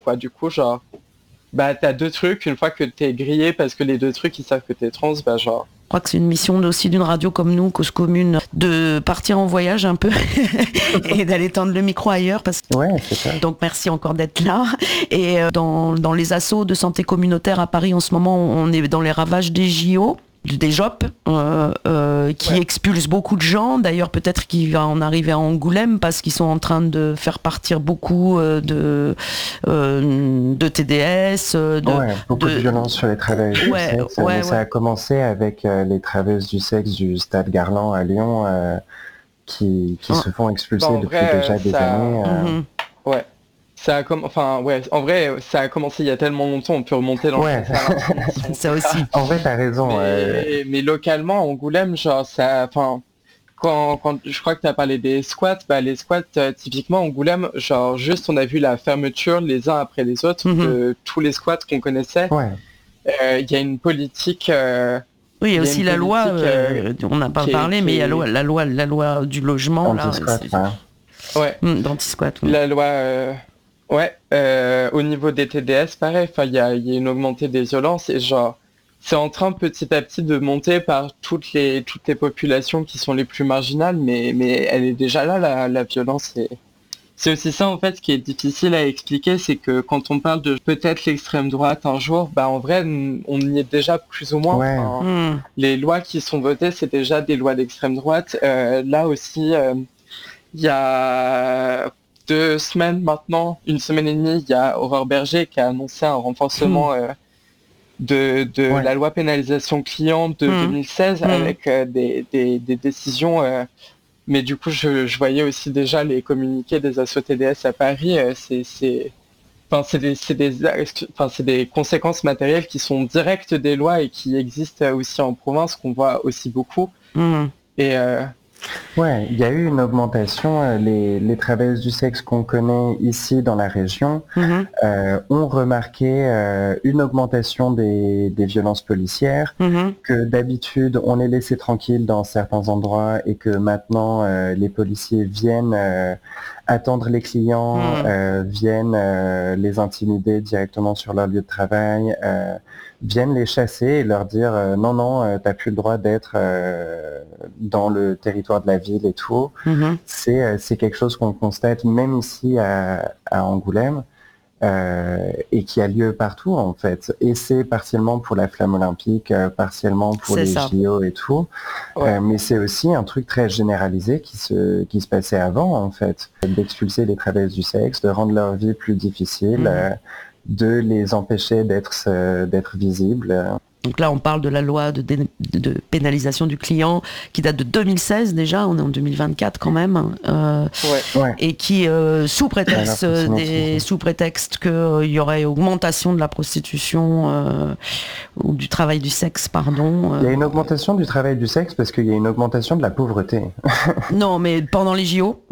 quoi. Du coup, genre, bah, t'as deux trucs, une fois que t'es grillé parce que les deux trucs, ils savent que t'es trans, bah, genre... Je crois que c'est une mission aussi d'une radio comme nous, Cause Commune, de partir en voyage un peu et d'aller tendre le micro ailleurs. Ouais, c'est ça. Donc merci encore d'être là. Et dans les assos de santé communautaire à Paris en ce moment, on est dans les ravages des JO. Des JOP qui expulsent beaucoup de gens. D'ailleurs, peut-être qu'il va en arriver à Angoulême parce qu'ils sont en train de faire partir beaucoup de TDS. Beaucoup de violence sur les travailleuses du sexe. Ça a commencé avec les travailleuses du sexe du Stade Garland à Lyon qui se font expulser depuis déjà des années. Ouais. En vrai, ça a commencé il y a tellement longtemps, on peut remonter dans le ça aussi. En vrai, t'as raison. Mais localement, à Angoulême, genre, quand je crois que tu as parlé des squats, les squats, typiquement, à Angoulême, genre, juste, on a vu la fermeture les uns après les autres de tous les squats qu'on connaissait. Il y a une politique... oui, il y a aussi la loi, on n'a pas parlé, mais il y a la loi du logement. Anti-squat, d'anti-squat. La loi... au niveau des TDS, pareil, il y a une augmentée des violences et genre, c'est en train petit à petit de monter par toutes les populations qui sont les plus marginales, mais elle est déjà là, la violence. Et c'est aussi ça, en fait, qui est difficile à expliquer, c'est que quand on parle de peut-être l'extrême droite un jour, en vrai, on y est déjà plus ou moins. Les lois qui sont votées, c'est déjà des lois d'extrême droite. Là aussi, il y a... 2 semaines maintenant, 1 semaine et demie, il y a Aurore Berger qui a annoncé un renforcement de la loi pénalisation client de 2016 avec des décisions. Mais du coup, je voyais aussi déjà les communiqués des assos TDS à Paris. C'est des conséquences matérielles qui sont directes des lois et qui existent aussi en province, qu'on voit aussi beaucoup. Et il y a eu une augmentation. Les travailleuses du sexe qu'on connaît ici dans la région ont remarqué une augmentation des violences policières, que d'habitude on les laissait tranquilles dans certains endroits et que maintenant les policiers viennent attendre les clients, viennent les intimider directement sur leur lieu de travail, viennent les chasser et leur dire non, t'as plus le droit d'être dans le territoire de la ville et tout. C'est quelque chose qu'on constate même ici à Angoulême et qui a lieu partout en fait. Et c'est partiellement pour la flamme olympique, partiellement pour les JO et tout. Mais c'est aussi un truc très généralisé qui se passait avant en fait. D'expulser les travailleuses du sexe, de rendre leur vie plus difficile, de les empêcher d'être visibles. Donc là, on parle de la loi de pénalisation du client qui date de 2016 déjà, on est en 2024 quand même, et qui, sous prétexte qu'il y aurait augmentation de la prostitution ou du travail du sexe, pardon. Il y a une augmentation du travail du sexe parce qu'il y a une augmentation de la pauvreté. Non, mais pendant les JO,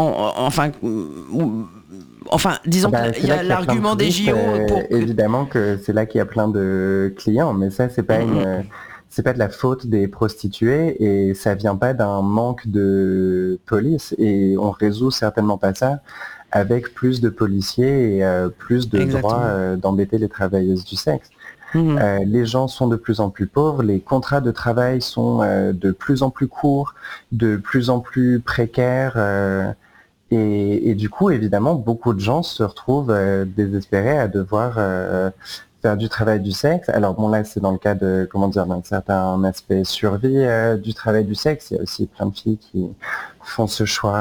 disons qu'il y a l'argument des JO. Évidemment que c'est là qu'il y a plein de clients, mais ça, c'est pas c'est pas de la faute des prostituées et ça vient pas d'un manque de police et on résout certainement pas ça avec plus de policiers et plus de droits d'embêter les travailleuses du sexe. Les gens sont de plus en plus pauvres, les contrats de travail sont de plus en plus courts, de plus en plus précaires. Et du coup, évidemment, beaucoup de gens se retrouvent désespérés à devoir faire du travail du sexe. Alors bon, là, c'est dans le cas de, d'un certain aspect survie du travail du sexe. Il y a aussi plein de filles qui font ce choix,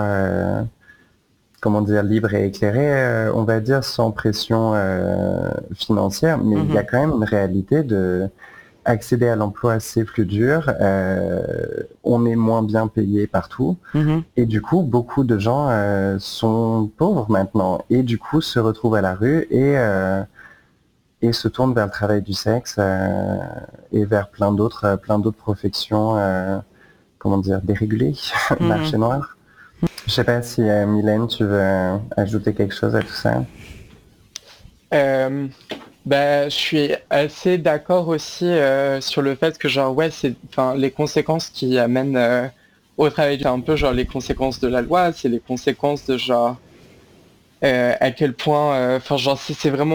libre et éclairé, on va dire, sans pression financière. Mais il y a quand même une réalité de... Accéder à l'emploi, c'est plus dur, on est moins bien payé partout, et du coup, beaucoup de gens sont pauvres maintenant, et du coup, se retrouvent à la rue et se tournent vers le travail du sexe et vers plein d'autres professions, dérégulées, marché noir. Je sais pas si Mylène, tu veux ajouter quelque chose à tout ça. Je suis assez d'accord aussi sur le fait que les conséquences qui amènent au travail, un peu les conséquences de la loi, c'est les conséquences de à quel point, enfin genre c'est vraiment